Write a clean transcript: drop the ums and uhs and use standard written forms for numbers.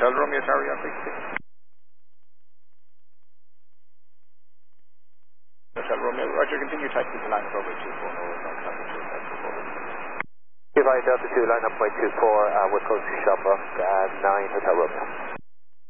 Hotel Romeo Tower, yeah, please. Hotel Romeo, Roger, continue taxi to line up over 240, North Traffic 254. Goodbye, Delta 2, line up by 24, West Coast Shop, 9 Hotel Romeo.